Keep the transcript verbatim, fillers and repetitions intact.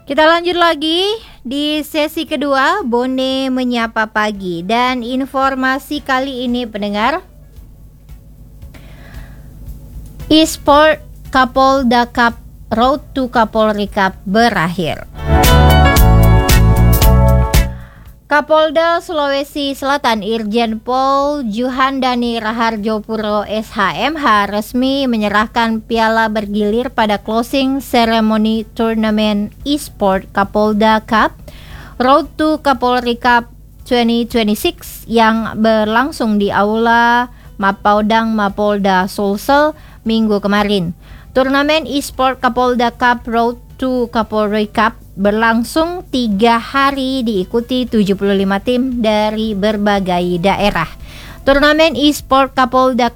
Kita lanjut lagi di sesi kedua Bone Menyapa Pagi. Dan informasi kali ini pendengar, e-sport Kapolda Cup Road to Kapolri Cup berakhir. Kapolda Sulawesi Selatan Irjen Pol Juhandani Raharjopuro S H M H resmi menyerahkan piala bergilir pada closing ceremony turnamen e-sport Kapolda Cup Road to Kapolri Cup dua ribu dua puluh enam yang berlangsung di Aula Mapaudang Mapolda Sulsel minggu kemarin. Turnamen e-sport Kapolda Cup Road to Kapolri Cup berlangsung tiga hari, diikuti tujuh puluh lima tim dari berbagai daerah. Turnamen e-sport Kapolda